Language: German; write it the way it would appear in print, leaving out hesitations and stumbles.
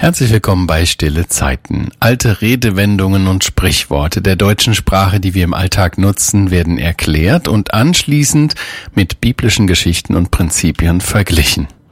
Herzlich willkommen bei Stille Zeiten. Alte Redewendungen und Sprichworte der deutschen Sprache, die wir im Alltag nutzen, werden erklärt und anschließend mit biblischen Geschichten und Prinzipien verglichen.